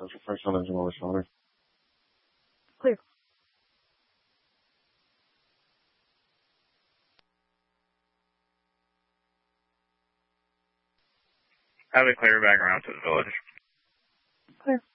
Central Franklin Engine Over Shoulder. Clear. Have it clear back around to the village. Clear.